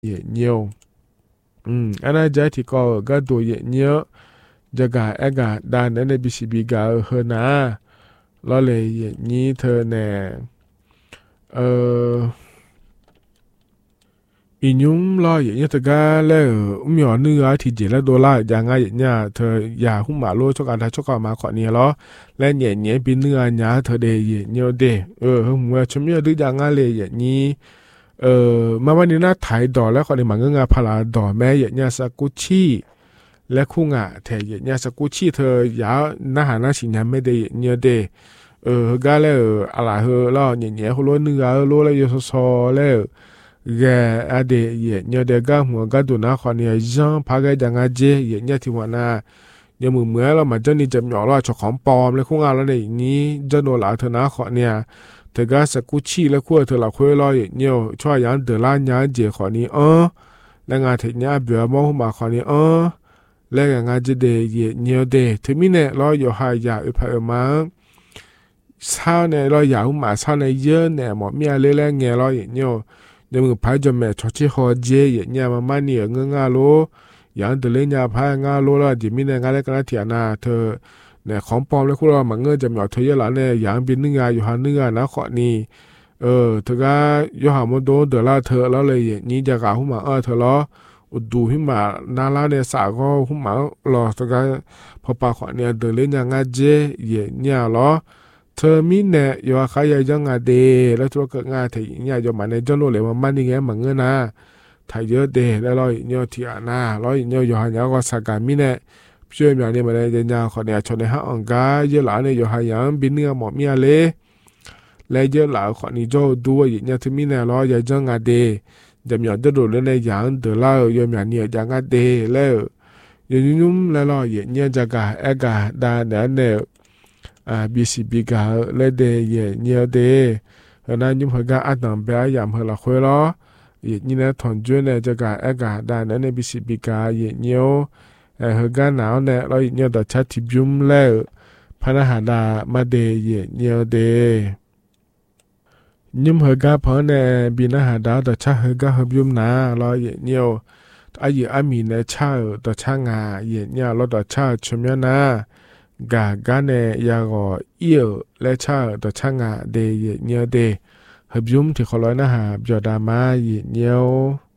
也nhiều anh ấy giải thì có cái đồ dễ nhớ jaga ega dan ene bisi biga hơn à lo lệ dễ nhí thơ nè inyum lo dễ nhớ thơ ga lệ nhỏ nữa thì chỉ là đô la giang ai dễ nhá thơ ya hung mà lo cho cả thà cho cả mà khỏi nhớ lo lệ nhẹ nhẹ bên nữa nhá thơ đề dễ nhớ đề không mua chấm nhớ đứa giang ai lệ dễ nhí màวันนี้น่าถ่ายดอแล้วคนที่มันก็งาพลาดอแม่อย่างเงี้ยสกุชิและคู่งะแต่อย่างเงี้ยสกุชิเธอยาวหน้าหาหน้าสิญญาไม่ได้เงี้ยเดก็แล้วอะไรเหรอแล้วอย่างเงี้ยเขาล้วนเนื้อล้วนแล้วยศสอแล้วแกอเดอย่างเงี้ยเด็กก็หัวก็ดูนะคนนี้ยังพากันยังไงเจอย่างเงี้ยที่ว่าน่ะยังมือเมื่อเรามาเจ้านี่จะหยอกเราฉกของปลอมแล้วคู่งะแล้วอย่างนี้เจ้าโดนหลายเธอนะคนเนี่ยเธอก็สกุชิแล้วคู่เธอหลักคุยรออย่างเงี้ยช่วยยังเดือดร้อนยังเจคนนี้แล้วงานเทียเบื่อมองมาคนนี้แล้วงานจะเดย์เนียวเดย์ถึงมีเนี่ยเราอยู่หายาอุปเอมาเช้าเนี่ยเราอยากมาเช้าเนี่ยเยอะเนี่ยหมอมีอะไรแล้วเงี้ยเราอย่างเงี้ยเดี๋ยวมึงพายจนแม่ชดเชยหอเจอย่างเงี้ยมาเนี่ยเงงาโลอย่างเดเลยเนี่ยพายงาโลแล้วเดี๋ยวมีเนี่ยงานอะไรกันเถียนาเธอเนี่ยของปลอมแล้วคุณเรามันเงยจะมีเอาเธอเยอะหลานเนี่ยอย่างเป็นเนื้ออยู่หาเนื้อนะขอนี่เธอก็ย่อหาโมโดเดล่าเธอแล้วเลยอย่างนี้จะกล่าวหุ่มาเธอล้ออุดดูหิมานาลาเนี่ยสาก็หุ่มารอสักการพอปากขวาเนี่ยเดินเล่นยังไงเจเย่เนี่ยล้อเธอมีเนี่ยอยู่อาคายยังไงเดแล้วตัวเกิดงานที่เนี่ยอยู่มาในจนโลเลยมันนี่ไงมันเงินนะถ่ายเยอะเดแล้วเราเนี่ยที่อ่านาเราเนี่ยอยู่หางก็สักการมีเนี่ยช่วยอย่างนี้มาได้ยังขอเนี่ยชนในห้างกาเยอะหลายเนี่ยอยู่หางบินเนื้อหมอมีอะไรและเยอะหลายขอนี่โจดูว่าอย่างที่มีเนี่ยล้อยังไงเดจะมีอันเดินเล่นในอย่างเดินเล่าอยู่มีอันเนี่ยอย่างงั้นเดแล้วอย่างนี้นุ่มแล้วเราอย่างเนี่ยจะกะเอกะดาเนี่ยบีซีบีกะเลยเดอย่างเนี่ยเดนั้นยุ่งเหรออันนั้นไปอย่างเหรอละคุยล้ออย่างนี้นะถอนจุนเนี่ยจะกะเอกะดาเนี่ยบีซีบีกะอย่างเนี่ยเหรอหนาวเนี่ยเราอย่างเนี่ยต่อชัดที่ยุ่งแล้วพนักงานดามาเดอย่างเนี่ยเดยิ่งเหกาพอเนี่ยบินอาหารดาวต่อชาเหกาหบยุ่มนาเราเยี่ยเนี่ยอายุอามีเนี่ยชาต่อชางาเยี่ยเนี่ยเราต่อชาชมยนากากาเนี่ยยากอเอี่ยวและชาต่อชางาเดเยี่ยเนี่ยเดหบยุ่มที่เขาร้อยนะฮะบยอดามาเยี่ยเนี่ย